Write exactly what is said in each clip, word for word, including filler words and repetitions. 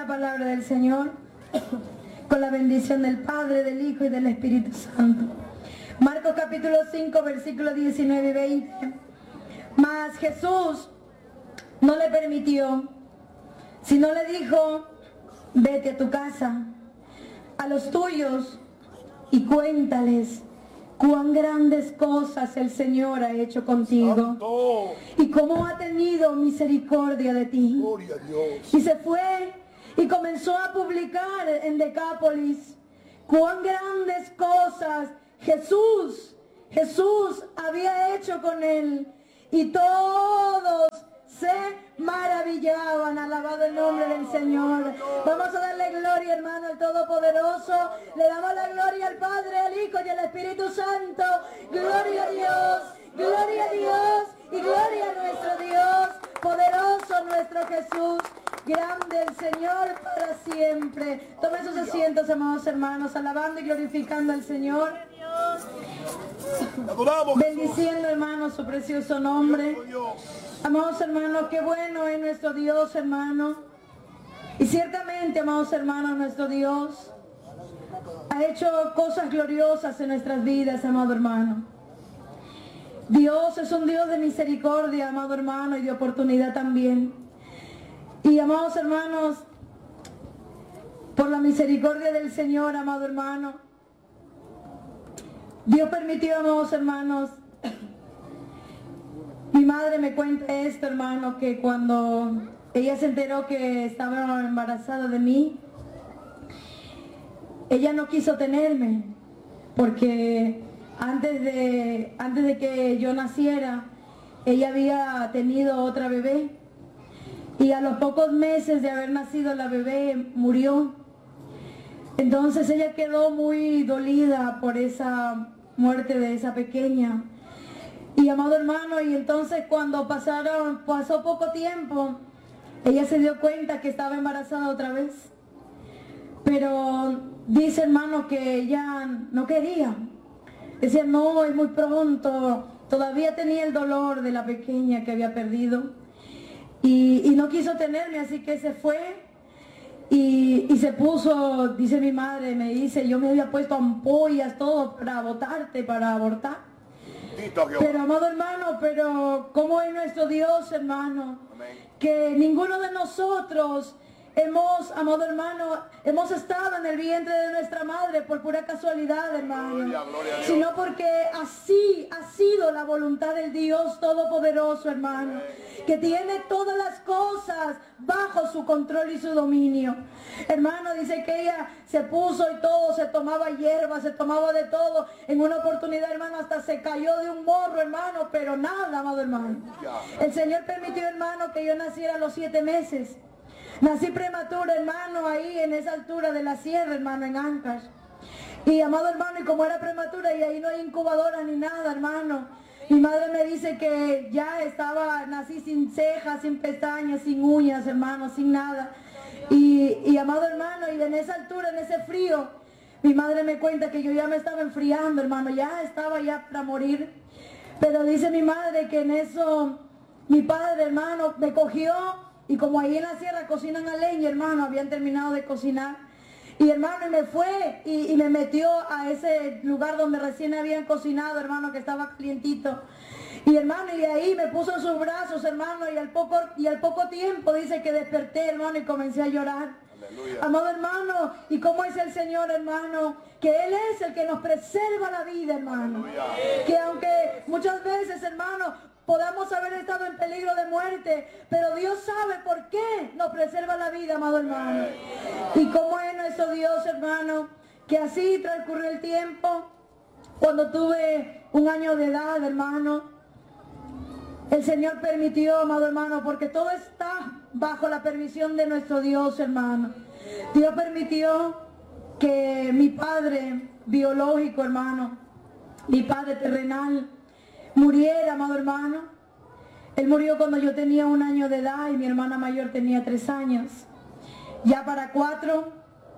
la palabra del Señor con la bendición del Padre, del Hijo y del Espíritu Santo. Marcos capítulo cinco, versículos diecinueve y veinte. Mas Jesús no le permitió, sino le dijo: vete a tu casa, a los tuyos, y cuéntales cuán grandes cosas el Señor ha hecho contigo. Santo. Y cómo ha tenido misericordia de ti. Gloria a Dios. Y se fue y comenzó a publicar en Decápolis cuán grandes cosas Jesús, Jesús había hecho con él. Y todos se maravillaban. Alabado el nombre del Señor. Vamos a darle gloria, hermano, al Todopoderoso. Le damos la gloria al Padre, al Hijo y al Espíritu Santo. Gloria a Dios, gloria a Dios y gloria a nuestro Dios. Poderoso nuestro Jesús, grande el Señor para siempre. Tomen sus asientos, amados hermanos, alabando y glorificando al Señor. Bendiciendo, hermanos, su precioso nombre. Amados hermanos, qué bueno es nuestro Dios, hermano. Y ciertamente, amados hermanos, nuestro Dios ha hecho cosas gloriosas en nuestras vidas, amado hermano. Dios es un Dios de misericordia, amado hermano, y de oportunidad también. Y, amados hermanos, por la misericordia del Señor, amado hermano, Dios permitió, amados hermanos, mi madre me cuenta esto, hermano, que cuando ella se enteró que estaba embarazada de mí, ella no quiso tenerme, porque antes de, antes de que yo naciera, ella había tenido otra bebé, y a los pocos meses de haber nacido la bebé murió. Entonces ella quedó muy dolida por esa muerte de esa pequeña. Y, amado hermano, y entonces cuando pasaron, pasó poco tiempo, ella se dio cuenta que estaba embarazada otra vez. Pero dice, hermano, que ella no quería. Decía, no, es muy pronto. Todavía tenía el dolor de la pequeña que había perdido. Y, y no quiso tenerme, así que se fue. Y, y se puso, dice mi madre, me dice, yo me había puesto ampollas, todo para abortarte, para abortar. Pero, amado hermano, pero ¿cómo es nuestro Dios, hermano? Amén. Que ninguno de nosotros hemos, amado hermano, hemos estado en el vientre de nuestra madre por pura casualidad, hermano. Gloria, gloria a Dios. Sino porque así ha sido la voluntad del Dios Todopoderoso, hermano. Amén. Que tiene todas las cosas bajo su control y su dominio. Hermano, dice que ella se puso y todo, se tomaba hierba, se tomaba de todo. En una oportunidad, hermano, hasta se cayó de un morro, hermano, pero nada, amado hermano. El Señor permitió, hermano, que yo naciera a los siete meses. Nací prematura, hermano, ahí en esa altura de la sierra, hermano, en Ancash. Y, amado hermano, y como era prematura y ahí no hay incubadora ni nada, hermano, mi madre me dice que ya estaba, nací sin cejas, sin pestañas, sin uñas, hermano, sin nada. Y, y, amado hermano, y en esa altura, en ese frío, mi madre me cuenta que yo ya me estaba enfriando, hermano, ya estaba ya para morir. Pero dice mi madre que en eso, mi padre, hermano, me cogió. Y como ahí en la sierra cocinan a leña, hermano, habían terminado de cocinar. Y, hermano, y me fue y, y me metió a ese lugar donde recién habían cocinado, hermano, que estaba calientito. Y, hermano, y de ahí me puso en sus brazos, hermano, y al poco, y al poco tiempo dice que desperté, hermano, y comencé a llorar. Aleluya. Amado hermano, y cómo es el Señor, hermano, que Él es el que nos preserva la vida, hermano. Aleluya. Que aunque muchas veces, hermano, podamos haber estado en peligro de muerte, pero Dios sabe por qué nos preserva la vida, amado hermano. Y cómo es nuestro Dios, hermano, que así transcurrió el tiempo. Cuando tuve un año de edad, hermano, el Señor permitió, amado hermano, porque todo está bajo la permisión de nuestro Dios, hermano. Dios permitió que mi padre biológico, hermano, mi padre terrenal, muriera, amado hermano. Él murió cuando yo tenía un año de edad y mi hermana mayor tenía tres años. Ya para cuatro.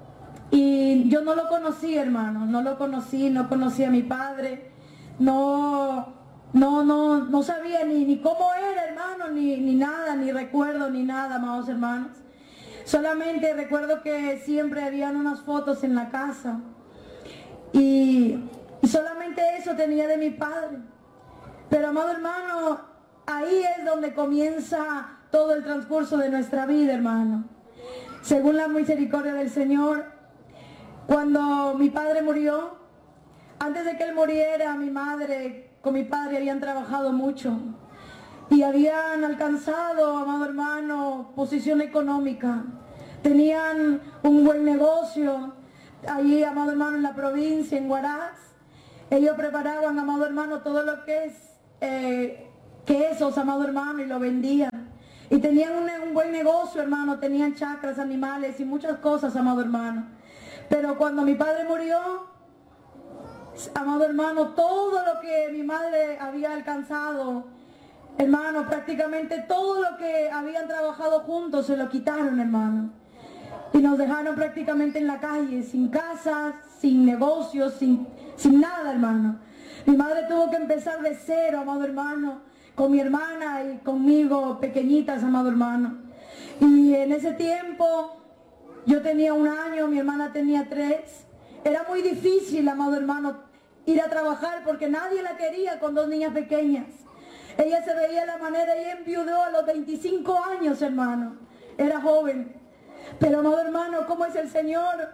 Y yo no lo conocí, hermano. No lo conocí, no conocí a mi padre. No, no, no, no sabía ni, ni cómo era, hermano, ni, ni nada, ni recuerdo, ni nada, amados hermanos. Solamente recuerdo que siempre habían unas fotos en la casa. Y, y solamente eso tenía de mi padre. Pero, amado hermano, ahí es donde comienza todo el transcurso de nuestra vida, hermano. Según la misericordia del Señor, cuando mi padre murió, antes de que él muriera, mi madre con mi padre habían trabajado mucho y habían alcanzado, amado hermano, posición económica. Tenían un buen negocio allí, amado hermano, en la provincia, en Huaraz. Ellos preparaban, amado hermano, todo lo que es eh, quesos, amado hermano, y lo vendían. Y tenían un, un buen negocio, hermano, tenían chacras, animales y muchas cosas, amado hermano. Pero cuando mi padre murió, amado hermano, todo lo que mi madre había alcanzado, hermano, prácticamente todo lo que habían trabajado juntos se lo quitaron, hermano. Y nos dejaron prácticamente en la calle, sin casa, sin negocios, sin, sin nada, hermano. Mi madre tuvo que empezar de cero, amado hermano, con mi hermana y conmigo, pequeñitas, amado hermano. Y en ese tiempo, yo tenía un año, mi hermana tenía tres. Era muy difícil, amado hermano, ir a trabajar porque nadie la quería con dos niñas pequeñas. Ella se veía de la manera, ella enviudó a los veinticinco años, hermano. Era joven. Pero, amado hermano, ¿cómo es el Señor?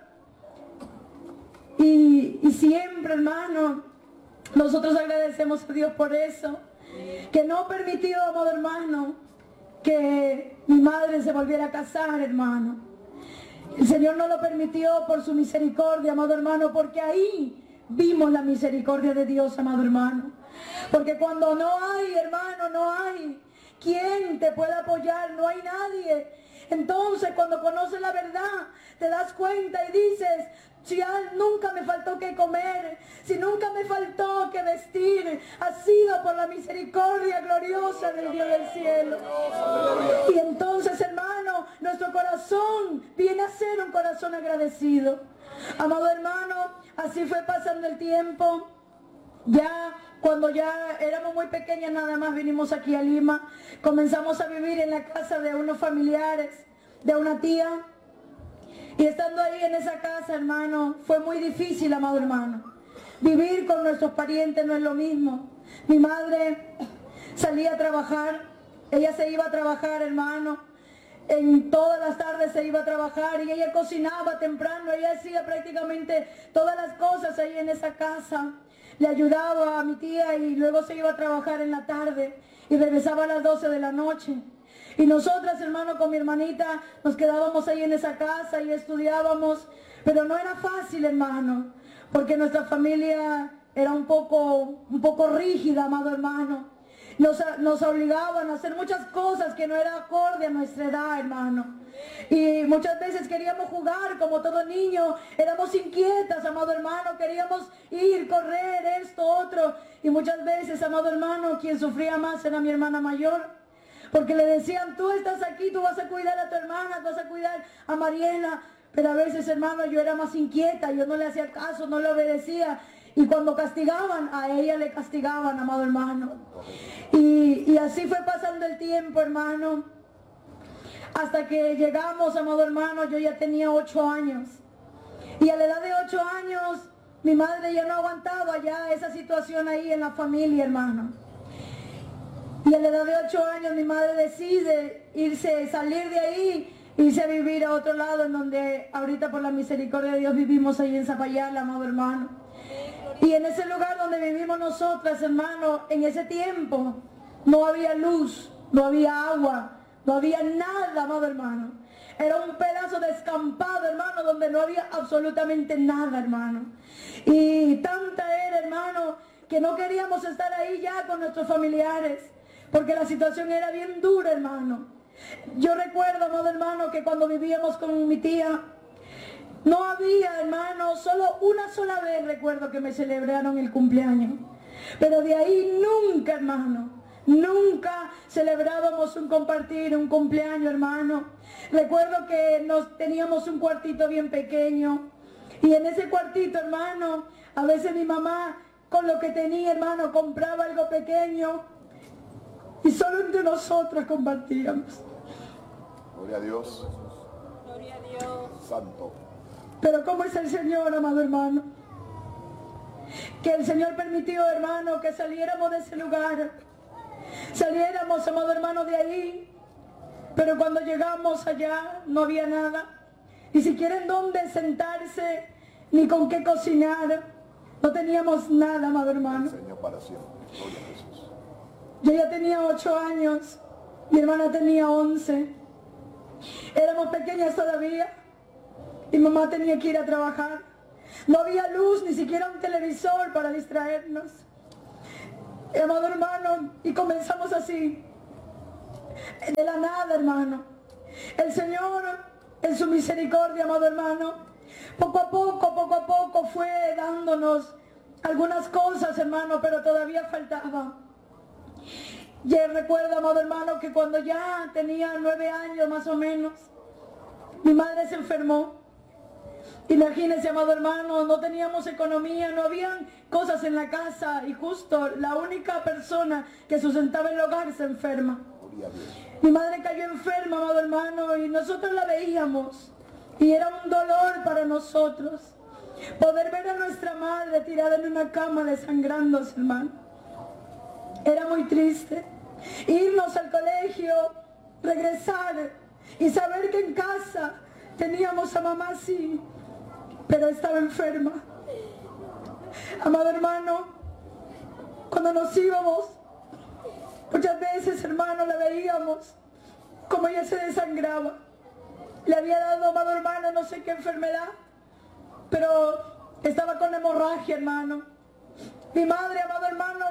Y, y siempre, hermano, nosotros agradecemos a Dios por eso. Que no permitió, amado hermano, que mi madre se volviera a casar, hermano. El Señor no lo permitió por su misericordia, amado hermano, porque ahí vimos la misericordia de Dios, amado hermano. Porque cuando no hay, hermano, no hay quien te pueda apoyar, no hay nadie. Entonces, cuando conoces la verdad, te das cuenta y dices, si nunca me faltó que comer, si nunca me faltó que vestir, ha sido por la misericordia gloriosa del Dios del cielo. Y entonces, hermano, nuestro corazón viene a ser un corazón agradecido. Amado hermano, así fue pasando el tiempo. Ya cuando ya éramos muy pequeñas nada más vinimos aquí a Lima, comenzamos a vivir en la casa de unos familiares, de una tía. Y estando ahí en esa casa, hermano, fue muy difícil, amado hermano. Vivir con nuestros parientes no es lo mismo. Mi madre salía a trabajar, ella se iba a trabajar, hermano. En todas las tardes se iba a trabajar y ella cocinaba temprano, ella hacía prácticamente todas las cosas ahí en esa casa. Le ayudaba a mi tía y luego se iba a trabajar en la tarde y regresaba a las doce de la noche. Y nosotras, hermano, con mi hermanita, nos quedábamos ahí en esa casa y estudiábamos. Pero no era fácil, hermano, porque nuestra familia era un poco, un poco rígida, amado hermano. Nos, nos obligaban a hacer muchas cosas que no era acorde a nuestra edad, hermano. Y muchas veces queríamos jugar como todo niño, éramos inquietas, amado hermano, queríamos ir, correr, esto, otro. Y muchas veces, amado hermano, quien sufría más era mi hermana mayor. Porque le decían, tú estás aquí, tú vas a cuidar a tu hermana, tú vas a cuidar a Mariela. Pero a veces, hermano, yo era más inquieta, yo no le hacía caso, no le obedecía. Y cuando castigaban, a ella le castigaban, amado hermano. Y, y así fue pasando el tiempo, hermano. Hasta que llegamos, amado hermano, yo ya tenía ocho años. Y a la edad de ocho años, mi madre ya no aguantaba ya esa situación ahí en la familia, hermano. Y a la edad de ocho años mi madre decide irse, salir de ahí, irse a vivir a otro lado, en donde ahorita por la misericordia de Dios vivimos ahí en Zapayala, amado hermano. Y en ese lugar donde vivimos nosotras, hermano, en ese tiempo no había luz, no había agua, no había nada, amado hermano. Era un pedazo descampado, hermano, donde no había absolutamente nada, hermano. Y tanta era, hermano, que no queríamos estar ahí ya con nuestros familiares, porque la situación era bien dura, hermano. Yo recuerdo, amado hermano, que cuando vivíamos con mi tía, no había, hermano, solo una sola vez recuerdo que me celebraron el cumpleaños. Pero de ahí nunca, hermano, nunca celebrábamos un compartir, un cumpleaños, hermano. Recuerdo que nos teníamos un cuartito bien pequeño. Y en ese cuartito, hermano, a veces mi mamá, con lo que tenía, hermano, compraba algo pequeño. Y solo entre nosotros compartíamos. Gloria a Dios. Gloria a Dios. Santo. Pero ¿cómo es el Señor, amado hermano? Que el Señor permitió, hermano, que saliéramos de ese lugar. Saliéramos, amado hermano, de ahí. Pero cuando llegamos allá no había nada. Ni siquiera en dónde sentarse, ni con qué cocinar. No teníamos nada, amado hermano. Señor para siempre. Gloria a Jesús. Yo ya tenía ocho años. Mi hermana tenía once. Éramos pequeñas todavía. Mi mamá tenía que ir a trabajar. No había luz, ni siquiera un televisor para distraernos. Amado hermano, y comenzamos así. De la nada, hermano. El Señor, en su misericordia, amado hermano, poco a poco, poco a poco fue dándonos algunas cosas, hermano, pero todavía faltaba. Y recuerdo, amado hermano, que cuando ya tenía nueve años más o menos, mi madre se enfermó. Imagínense, amado hermano, no teníamos economía, no habían cosas en la casa y justo la única persona que sustentaba el hogar se enferma. Mi madre cayó enferma, amado hermano, y nosotros la veíamos y era un dolor para nosotros poder ver a nuestra madre tirada en una cama desangrándose, hermano. Era muy triste irnos al colegio, regresar y saber que en casa teníamos a mamá así, pero estaba enferma. Amado hermano, cuando nos íbamos, muchas veces, hermano, la veíamos como ella se desangraba. Le había dado, amado hermano, no sé qué enfermedad, pero estaba con hemorragia, hermano. Mi madre, amado hermano,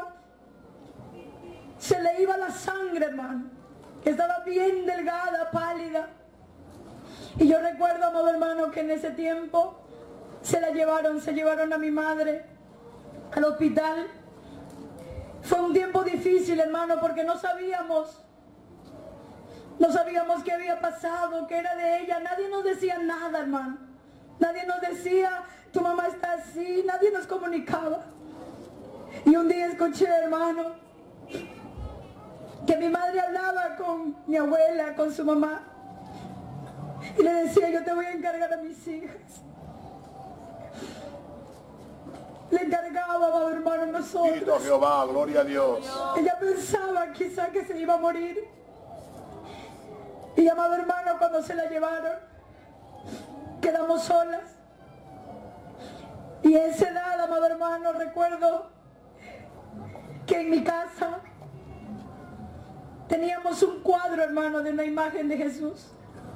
se le iba la sangre, hermano. Estaba bien delgada, pálida. Y yo recuerdo, amado hermano, que en ese tiempo se la llevaron, se llevaron a mi madre al hospital. Fue un tiempo difícil, hermano, porque no sabíamos, no sabíamos qué había pasado, qué era de ella. Nadie nos decía nada, hermano. Nadie nos decía, tu mamá está así, nadie nos comunicaba. Y un día escuché, hermano, que mi madre hablaba con mi abuela, con su mamá, y le decía, yo te voy a encargar a mis hijas. Le encargaba, amado hermano, nosotros. Bendito Jehová, gloria a Dios. Ella pensaba quizá que se iba a morir. Y, amado hermano, cuando se la llevaron, quedamos solas. Y a esa edad, amado hermano, recuerdo que en mi casa teníamos un cuadro, hermano, de una imagen de Jesús.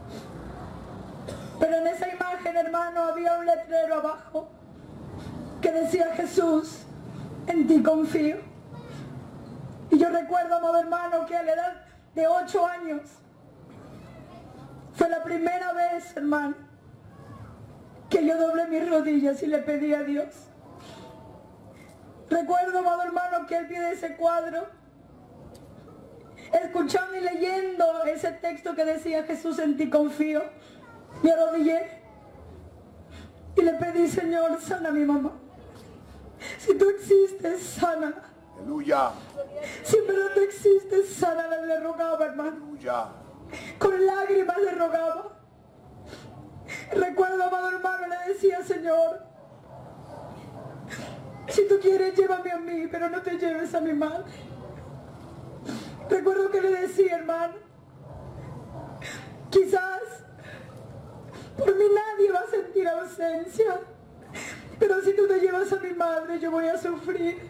Pero en esa imagen, hermano, había un letrero abajo que decía, Jesús, en ti confío. Y yo recuerdo, amado hermano, que a la edad de ocho años fue la primera vez, hermano, que yo doblé mis rodillas y le pedí a Dios. Recuerdo, amado hermano, que al pie de ese cuadro, escuchando y leyendo ese texto que decía, Jesús, en ti confío, me arrodillé y le pedí, Señor, sana a mi mamá. Si tú existes, sana. Aleluya. Si en verdad tú existes, sana, le rogaba, hermano. Aleluya. Con lágrimas le rogaba. Recuerdo, amado hermano, le decía, Señor, si tú quieres, llévame a mí, pero no te lleves a mi madre. Recuerdo que le decía, hermano, quizás por mí nadie va a sentir ausencia, pero si tú te llevas a mi madre, yo voy a sufrir.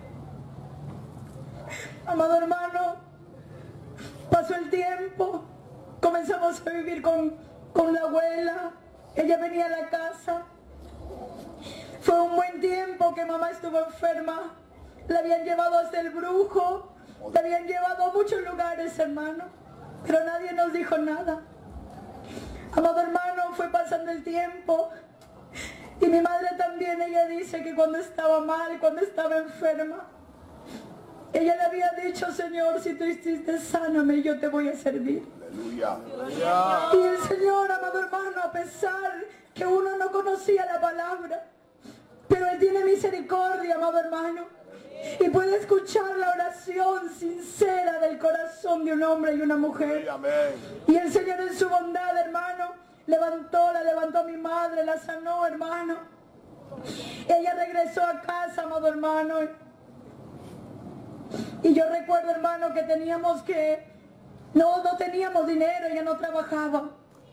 Amado hermano, pasó el tiempo, comenzamos a vivir con, con la abuela, ella venía a la casa. Fue un buen tiempo que mamá estuvo enferma, la habían llevado hasta el brujo, la habían llevado a muchos lugares, hermano, pero nadie nos dijo nada. Amado hermano, fue pasando el tiempo y mi madre también, ella dice que cuando estaba mal, cuando estaba enferma, ella le había dicho, Señor, si tú hiciste, sáname, yo te voy a servir. Aleluya. Y el Señor, amado hermano, a pesar que uno no conocía la palabra, pero Él tiene misericordia, amado hermano, y puede escuchar la oración sincera del corazón de un hombre y una mujer. Amén. Y el Señor en su bondad, hermano, levantó, la levantó a mi madre, la sanó, hermano. Ella regresó a casa, amado hermano. Y yo recuerdo, hermano, que teníamos que, no, no teníamos dinero, ella no trabajaba.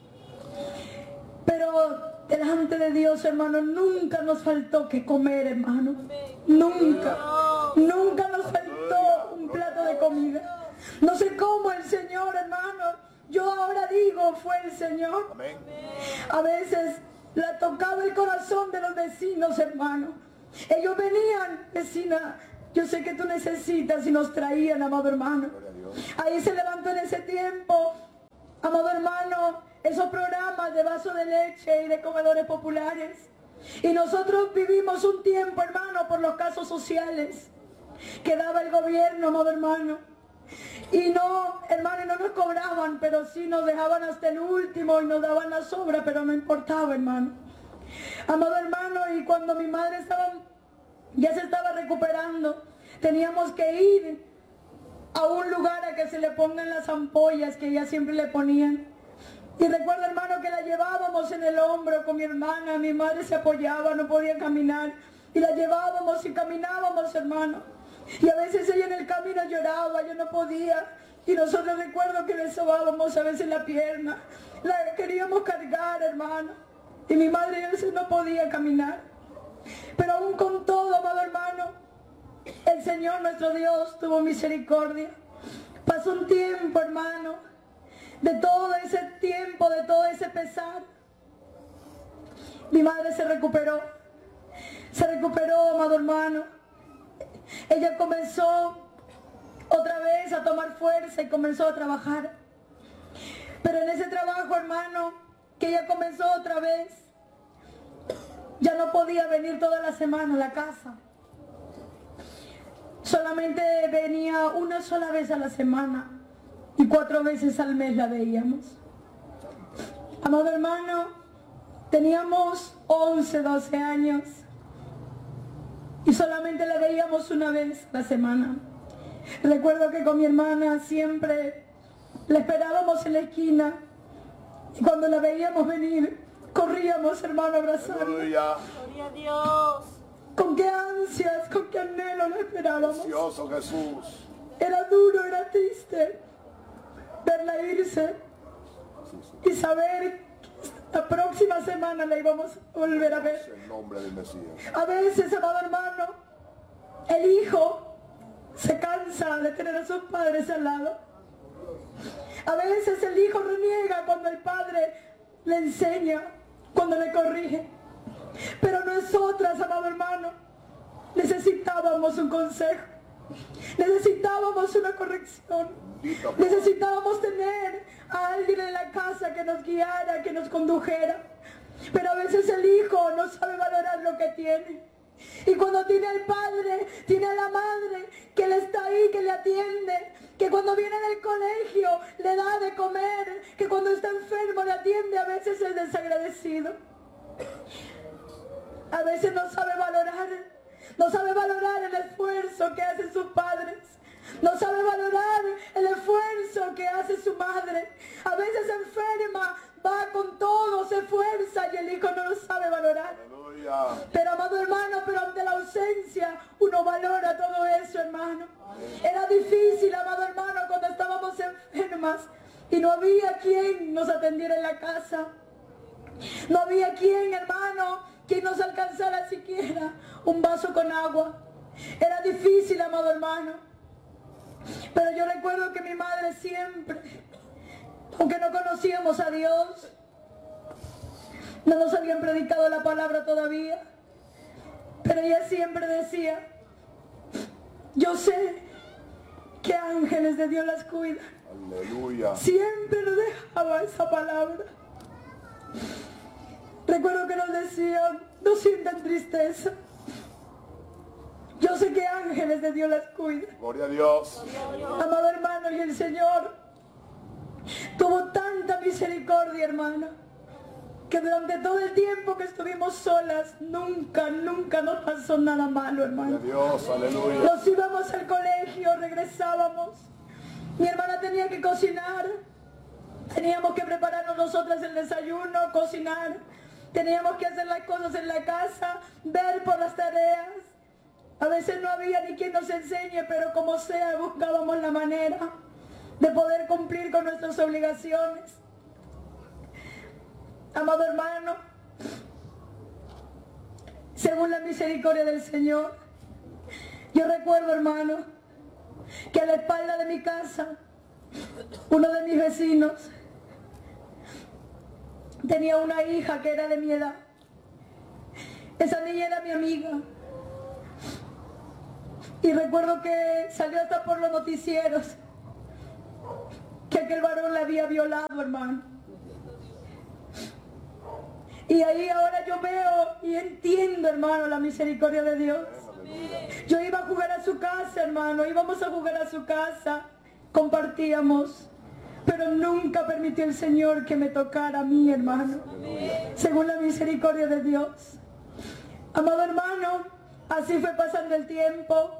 Pero delante de Dios, hermano, nunca nos faltó que comer, hermano. Nunca, nunca nos faltó un plato de comida. No sé cómo el Señor, hermano, yo ahora digo, fue el Señor. Amén. A veces la tocaba el corazón de los vecinos, hermano. Ellos venían, vecina, yo sé que tú necesitas, y nos traían, amado hermano. Ahí se levantó en ese tiempo, amado hermano, esos programas de vaso de leche y de comedores populares. Y nosotros vivimos un tiempo, hermano, por los casos sociales que daba el gobierno, amado hermano. Y no, hermano, no nos cobraban, pero sí nos dejaban hasta el último y nos daban la sobra, pero no importaba, hermano. Amado hermano, y cuando mi madre estaba, ya se estaba recuperando, teníamos que ir a un lugar a que se le pongan las ampollas que ella siempre le ponían. Y recuerdo, hermano, que la llevábamos en el hombro con mi hermana, mi madre se apoyaba, no podía caminar, y la llevábamos y caminábamos, hermano. Y a veces ella en el camino lloraba, yo no podía, y nosotros recuerdo que le sobábamos a veces la pierna, la queríamos cargar, hermano, y mi madre a veces no podía caminar. Pero aún con todo, amado hermano, el Señor nuestro Dios tuvo misericordia. Pasó un tiempo, hermano, de todo ese tiempo, de todo ese pesar, mi madre se recuperó, se recuperó, amado hermano. Ella comenzó otra vez a tomar fuerza y comenzó a trabajar. Pero en ese trabajo, hermano, que ella comenzó otra vez, ya no podía venir toda la semana a la casa. Solamente venía una sola vez a la semana y cuatro veces al mes la veíamos. Amado hermano, teníamos once, doce años. Y solamente la veíamos una vez a la semana. Recuerdo que con mi hermana siempre la esperábamos en la esquina. Y cuando la veíamos venir, corríamos, hermano, a abrazarla. Aleluya. Gloria a Dios. Con qué ansias, con qué anhelo la esperábamos. Precioso Jesús. Era duro, era triste verla irse y saber que la próxima semana la íbamos a volver a ver. En nombre del Mesías. A veces, amado hermano, el hijo se cansa de tener a sus padres al lado. A veces el hijo reniega cuando el padre le enseña, cuando le corrige. Pero nosotras, amado hermano, necesitábamos un consejo. Necesitábamos una corrección. Necesitábamos tener a alguien en la casa que nos guiara, que nos condujera. Pero a veces el hijo no sabe valorar lo que tiene. Y cuando tiene al padre, tiene a la madre que le está ahí, que le atiende, que cuando viene del colegio le da de comer, que cuando está enfermo le atiende, a veces es desagradecido. A veces no sabe valorar, no sabe valorar el esfuerzo que hacen sus padres. No sabe valorar el esfuerzo que hace su madre. A veces enferma, va con todo, se esfuerza y el hijo no lo sabe valorar. Aleluya. Pero amado hermano, pero ante la ausencia uno valora todo eso, hermano. Era difícil, amado hermano, cuando estábamos enfermas y no había quien nos atendiera en la casa. No había quien, hermano, quien nos alcanzara siquiera un vaso con agua. Era difícil, amado hermano. Pero yo recuerdo que mi madre siempre, aunque no conocíamos a Dios, no nos habían predicado la palabra todavía, pero ella siempre decía, yo sé que ángeles de Dios las cuidan. Aleluya. Siempre nos dejaba esa palabra. Recuerdo que nos decían, no sientan tristeza. Yo sé que ángeles de Dios las cuidan. Gloria a Dios. Amado hermano, y el Señor tuvo tanta misericordia, hermano, que durante todo el tiempo que estuvimos solas, nunca, nunca nos pasó nada malo, hermano. Gloria a Dios. Aleluya. Nos íbamos al colegio, regresábamos. Mi hermana tenía que cocinar. Teníamos que prepararnos nosotras el desayuno, cocinar. Teníamos que hacer las cosas en la casa, ver por las tareas. A veces no había ni quien nos enseñe, pero como sea, buscábamos la manera de poder cumplir con nuestras obligaciones. Amado hermano, según la misericordia del Señor, yo recuerdo, hermano, que a la espalda de mi casa, uno de mis vecinos tenía una hija que era de mi edad. Esa niña era mi amiga. Y recuerdo que salió hasta por los noticieros que aquel varón la había violado, hermano. Y ahí ahora yo veo y entiendo, hermano, la misericordia de Dios. Yo iba a jugar a su casa, hermano, íbamos a jugar a su casa, compartíamos, pero nunca permitió el Señor que me tocara a mí, hermano, según la misericordia de Dios. Amado hermano, así fue pasando el tiempo.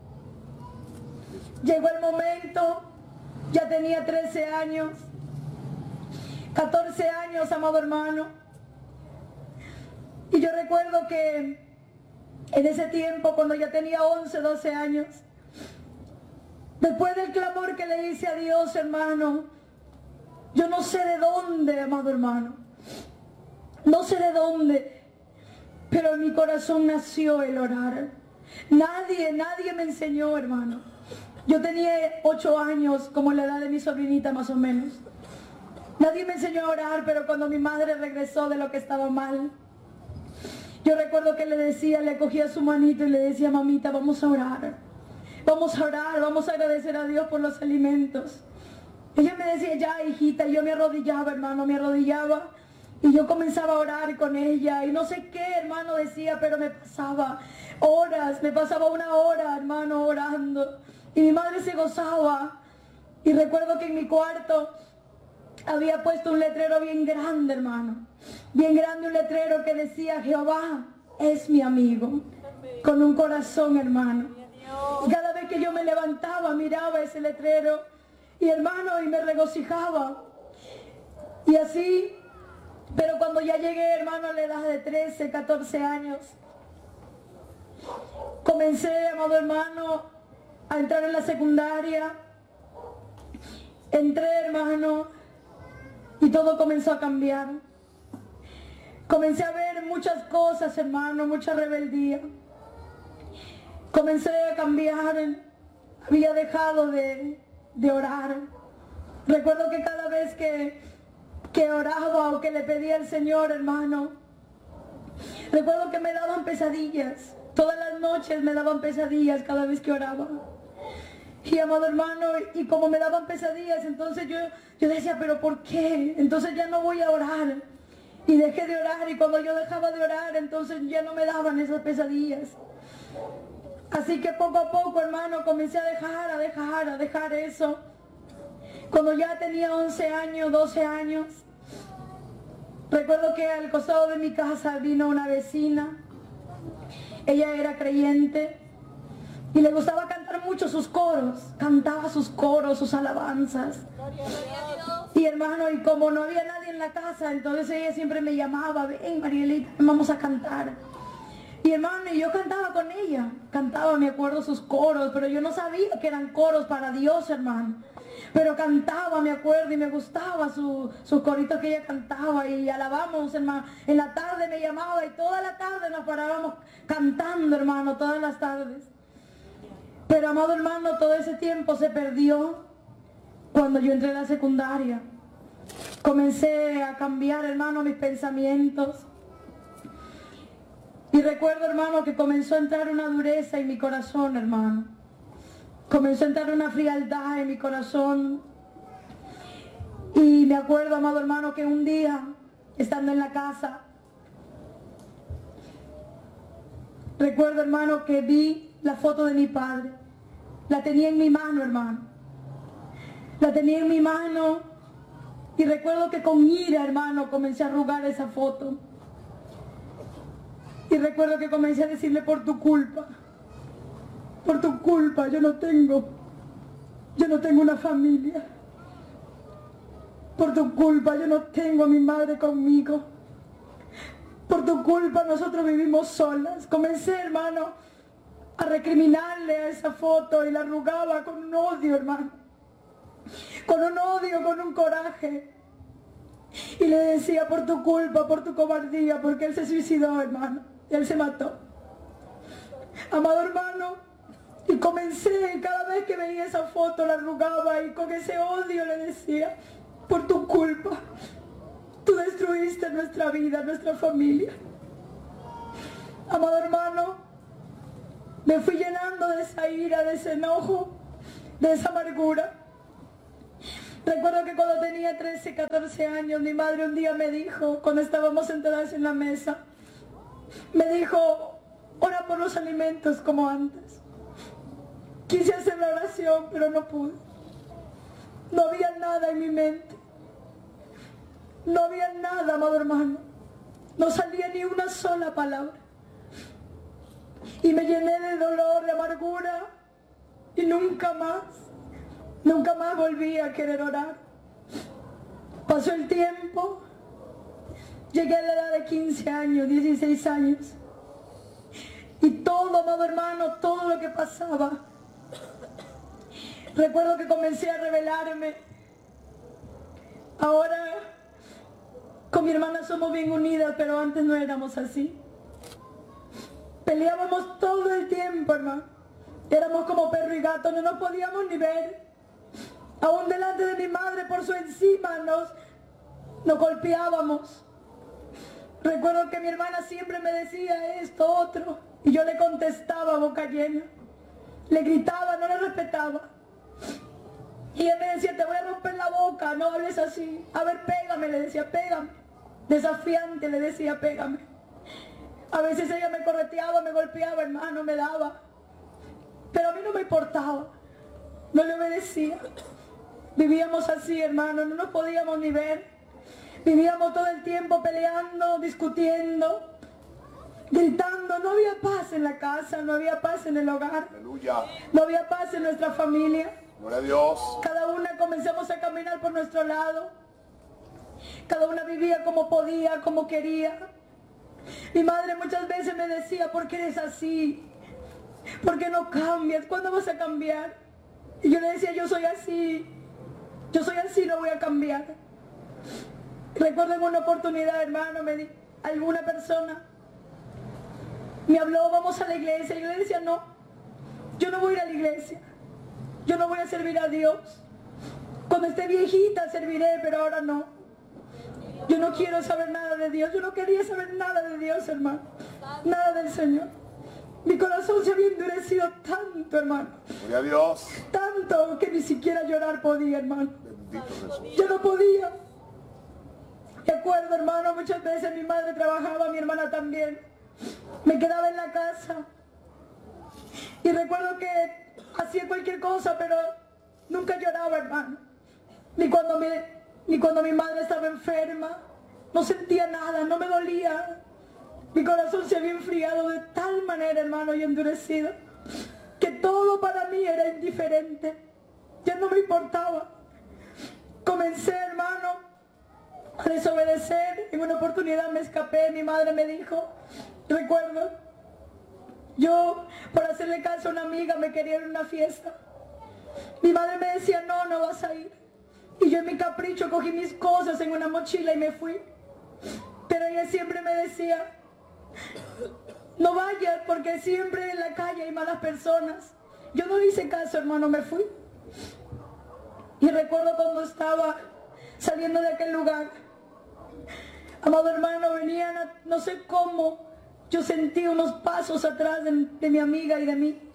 Llegó el momento, ya tenía trece años, catorce años, amado hermano. Y yo recuerdo que en ese tiempo, cuando ya tenía once, doce años, después del clamor que le hice a Dios, hermano, yo no sé de dónde, amado hermano, no sé de dónde, pero en mi corazón nació el orar. Nadie, nadie me enseñó, hermano. Yo tenía ocho años, como la edad de mi sobrinita más o menos. Nadie me enseñó a orar, pero cuando mi madre regresó de lo que estaba mal, yo recuerdo que le decía, le cogía su manito y le decía, mamita, vamos a orar. Vamos a orar, vamos a agradecer a Dios por los alimentos. Ella me decía, ya, hijita, y yo me arrodillaba, hermano, me arrodillaba. Y yo comenzaba a orar con ella. Y no sé qué, hermano, decía, pero me pasaba horas, me pasaba una hora, hermano, orando. Y mi madre se gozaba. Y recuerdo que en mi cuarto había puesto un letrero bien grande, hermano. Bien grande, un letrero que decía, Jehová es mi amigo. Con un corazón, hermano. Y cada vez que yo me levantaba, miraba ese letrero. Y hermano, y me regocijaba. Y así, pero cuando ya llegué, hermano, a la edad de trece, catorce años, comencé, amado hermano, a entrar en la secundaria. Entré, hermano, y todo comenzó a cambiar. Comencé a ver muchas cosas, hermano, mucha rebeldía. Comencé a cambiar, había dejado de, de orar. Recuerdo que cada vez que, que oraba o que le pedía al Señor, hermano, recuerdo que me daban pesadillas. Todas las noches me daban pesadillas cada vez que oraba. Y amado hermano, y como me daban pesadillas, entonces yo, yo decía, ¿pero por qué? Entonces ya no voy a orar. Y dejé de orar, y cuando yo dejaba de orar, entonces ya no me daban esas pesadillas. Así que poco a poco, hermano, comencé a dejar, a dejar, a dejar eso. Cuando ya tenía once años, doce años, recuerdo que al costado de mi casa vino una vecina. Ella era creyente y le gustaba cantar mucho sus coros. Cantaba sus coros, sus alabanzas. Y hermano, y como no había nadie en la casa, entonces ella siempre me llamaba, ven Marielita, vamos a cantar. Y hermano, y yo cantaba con ella, cantaba, me acuerdo, sus coros, pero yo no sabía que eran coros para Dios, hermano. Pero cantaba, me acuerdo, y me gustaba su, sus coritos que ella cantaba, y alabamos, hermano. En la tarde me llamaba, y toda la tarde nos parábamos cantando, hermano, todas las tardes. Pero, amado hermano, todo ese tiempo se perdió cuando yo entré a la secundaria. Comencé a cambiar, hermano, mis pensamientos. Y recuerdo, hermano, que comenzó a entrar una dureza en mi corazón, hermano. Comenzó a entrar una frialdad en mi corazón. Y me acuerdo, amado hermano, que un día, estando en la casa, recuerdo, hermano, que vi la foto de mi padre. La tenía en mi mano, hermano. La tenía en mi mano. Y recuerdo que con ira, hermano, comencé a arrugar esa foto. Y recuerdo que comencé a decirle, por tu culpa, por tu culpa, yo no tengo, yo no tengo una familia. por tu culpa yo no tengo a mi madre conmigo. Por tu culpa nosotros vivimos solas. Comencé, hermano, a recriminarle a esa foto y la arrugaba con un odio, hermano. Con un odio, con un coraje. Y le decía, por tu culpa, por tu cobardía, porque él se suicidó, hermano. Él se mató. Amado hermano, y comencé, cada vez que veía esa foto la arrugaba y con ese odio le decía, por tu culpa, tú destruiste nuestra vida, nuestra familia. Amado hermano, me fui llenando de esa ira, de ese enojo, de esa amargura. Recuerdo que cuando tenía trece, catorce años, mi madre un día me dijo, cuando estábamos sentadas en la mesa, me dijo, ora por los alimentos como antes. Quise hacer la oración, pero no pude. No había nada en mi mente. No había nada, amado hermano. No salía ni una sola palabra. Y me llené de dolor, de amargura, y nunca más, nunca más volví a querer orar. Pasó el tiempo, llegué a la edad de quince años, dieciséis años, y todo, amado hermano, todo lo que pasaba, recuerdo que comencé a rebelarme. Ahora con mi hermana somos bien unidas, pero antes no éramos así. Peleábamos todo el tiempo, hermano. Éramos como perro y gato, no nos podíamos ni ver. Aún delante de mi madre, por su encima, nos, nos golpeábamos. Recuerdo que mi hermana siempre me decía esto, otro, y yo le contestaba a boca llena. Le gritaba, no le respetaba. Y ella me decía, te voy a romper la boca, no hables así. A ver, pégame, le decía, pégame. Desafiante, le decía, pégame. A veces ella me correteaba, me golpeaba, hermano, me daba. Pero a mí no me importaba. No le obedecía. Vivíamos así, hermano, no nos podíamos ni ver. Vivíamos todo el tiempo peleando, discutiendo, gritando. No había paz en la casa, no había paz en el hogar. Aleluya. No había paz en nuestra familia. Gloria a Dios. Cada una comenzamos a caminar por nuestro lado. Cada una vivía como podía, como quería. Mi madre muchas veces me decía, ¿por qué eres así? ¿Por qué no cambias? ¿Cuándo vas a cambiar? Y yo le decía, yo soy así. Yo soy así, no voy a cambiar. Recuerdo en una oportunidad, hermano, me di, alguna persona me habló, vamos a la iglesia. Y yo le decía, no, yo no voy a ir a la iglesia. Yo no voy a servir a Dios. Cuando esté viejita serviré, pero ahora no. Yo no quiero saber nada de Dios. Yo no quería saber nada de Dios, hermano. Nada del Señor. Mi corazón se había endurecido tanto, hermano. Gloria a Dios. Tanto que ni siquiera llorar podía, hermano. Bendito Jesús. Yo no podía. Me acuerdo, hermano, muchas veces mi madre trabajaba, mi hermana también. Me quedaba en la casa. Y recuerdo que hacía cualquier cosa, pero nunca lloraba, hermano. Ni cuando mi, ni cuando mi madre estaba enferma. No sentía nada, no me dolía. Mi corazón se había enfriado de tal manera, hermano, y endurecido, que todo para mí era indiferente. Ya no me importaba. Comencé, hermano, a desobedecer. En una oportunidad me escapé. Mi madre me dijo, recuerdo, yo por hacerle caso a una amiga me quería ir a una fiesta. Mi madre me decía, no, no vas a ir. Y yo en mi capricho cogí mis cosas en una mochila y me fui. Pero ella siempre me decía, no vayas porque siempre en la calle hay malas personas. Yo no le hice caso, hermano, me fui. Y recuerdo cuando estaba saliendo de aquel lugar, amado hermano, venían, a, no sé cómo, yo sentí unos pasos atrás de, de mi amiga y de mí.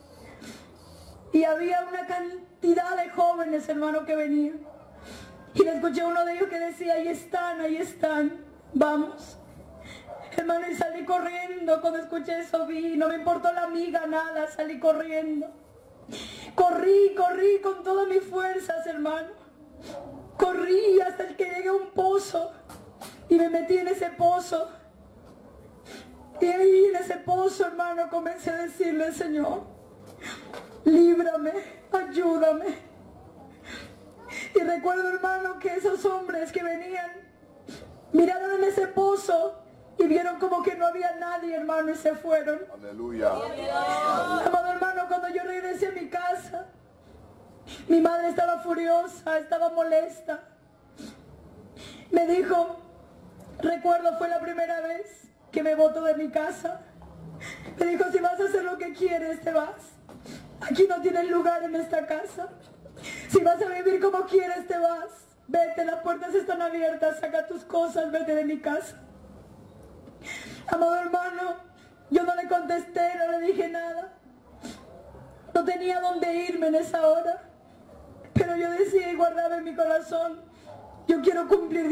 Y había una cantidad de jóvenes, hermano, que venían. Y le escuché a uno de ellos que decía, ahí están, ahí están, vamos. Hermano, y salí corriendo. Cuando escuché eso vi, no me importó la amiga, nada, salí corriendo. Corrí, corrí con todas mis fuerzas, hermano. Corrí hasta el que llegué a un pozo y me metí en ese pozo. Y ahí en ese pozo, hermano, comencé a decirle, Señor, líbrame, ayúdame. Y recuerdo, hermano, que esos hombres que venían, miraron en ese pozo y vieron como que no había nadie, hermano, y se fueron. Aleluya. Amado hermano, cuando yo regresé a mi casa, mi madre estaba furiosa, estaba molesta. Me dijo, recuerdo, fue la primera vez que me botó de mi casa. Me dijo, si vas a hacer lo que quieres, te vas. Aquí no tienes lugar en esta casa. Si vas a vivir como quieres, te vas. Vete, las puertas están abiertas, saca tus cosas, vete de mi casa. Amado hermano, yo no le contesté, no le dije nada. No tenía dónde irme en esa hora. Pero yo decía y guardaba en mi corazón, yo quiero cumplir